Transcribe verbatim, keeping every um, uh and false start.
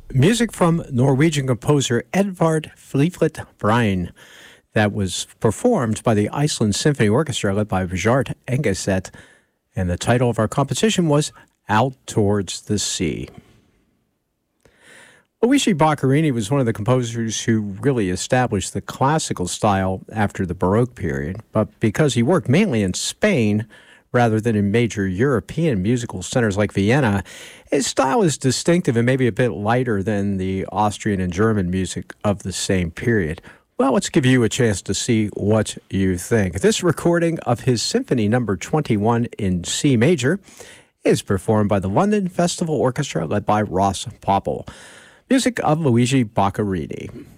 Music from Norwegian composer Edvard Fleiflet Brein that was performed by the Iceland Symphony Orchestra led by Bjart Engeset. And the title of our composition was Out Towards the Sea. Luigi Boccherini was one of the composers who really established the classical style after the Baroque period, but because he worked mainly in Spain rather than in major European musical centers like Vienna, his style is distinctive and maybe a bit lighter than the Austrian and German music of the same period. Well, let's give you a chance to see what you think. This recording of his Symphony Number twenty-one in C major is performed by the London Festival Orchestra led by Ross Popple. Music of Luigi Boccherini.